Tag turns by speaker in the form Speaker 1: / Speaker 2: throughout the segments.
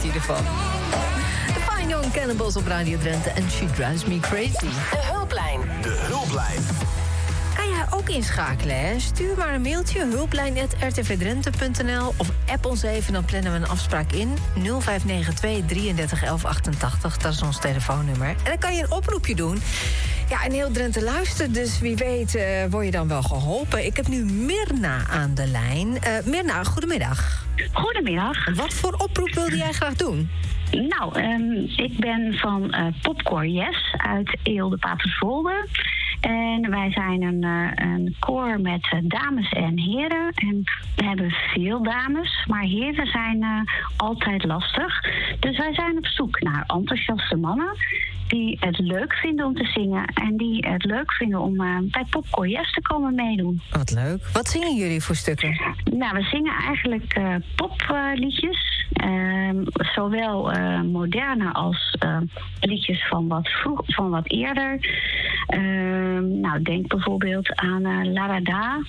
Speaker 1: geniet hij ervan. De Fine Young Cannibals op Radio Drenthe en She Drives Me Crazy.
Speaker 2: De hulplijn.
Speaker 3: De hulplijn.
Speaker 1: Kan jij ook inschakelen, hè? Stuur maar een mailtje, hulplijn@rtvdrenthe.nl... of app ons even, dan plannen we een afspraak in. 0592 33 11 88, dat is ons telefoonnummer. En dan kan je een oproepje doen. Ja, en heel Drenthe luistert, dus wie weet word je dan wel geholpen. Ik heb nu Mirna aan de lijn. Mirna, goedemiddag.
Speaker 4: Goedemiddag.
Speaker 1: Wat voor oproep wilde jij graag doen?
Speaker 4: Nou, ik ben van Popcore Yes uit Eelde-Paterswolde. En wij zijn een koor met dames en heren. En we hebben veel dames, maar heren zijn altijd lastig. Dus wij zijn op zoek naar enthousiaste mannen die het leuk vinden om te zingen en die het leuk vinden om bij Popcore Yes te komen meedoen.
Speaker 1: Wat leuk. Wat zingen jullie voor stukken?
Speaker 4: Nou, we zingen eigenlijk popliedjes. Zowel moderne als liedjes van wat eerder. Nou, denk bijvoorbeeld aan La Da Da.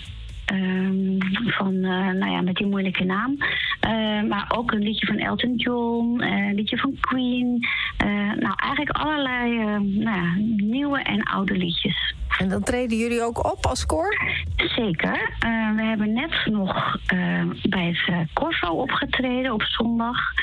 Speaker 4: Met die moeilijke naam. Maar ook een liedje van Elton John, een liedje van Queen. Eigenlijk allerlei nieuwe en oude liedjes.
Speaker 1: En dan treden jullie ook op als koor?
Speaker 4: Zeker. We hebben net nog bij het Corso opgetreden op zondag.